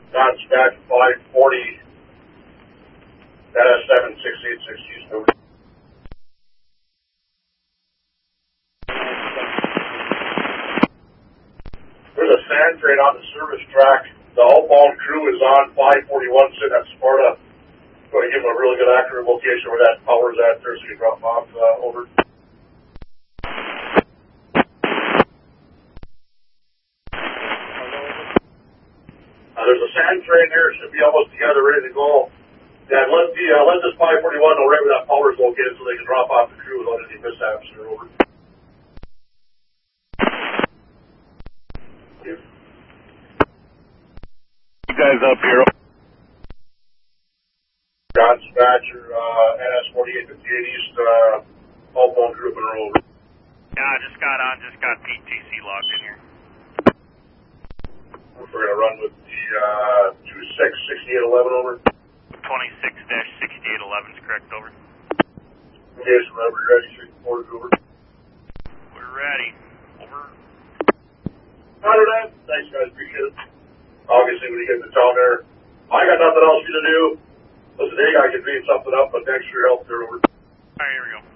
Dispatch 540, that is 7686 Houston, over. There's a sand train on the service track. The outbound crew is on 541 sitting at Sparta. Going to give them a really good accurate location where that power's at there so you drop off, over. There's a sand train here, should be almost together, ready to go. Yeah, let this 541 know right where that power's located so they can drop off the crew without any mishaps here, over. You guys up here? John Dispatcher, NS 4858 East, outbound crew up and over. Yeah, I just got PTC logged in here. We're going to run with the 266811, over. 26-6811 is correct, over. Okay, so whenever you're ready, shoot the forward, over. We're ready. Over. Roger that. Thanks, guys. Appreciate it. Obviously, when you get into town there, I got nothing else for you to do. Listen, hey, I can dream something up, but thanks for your help there, over. All right, here we go.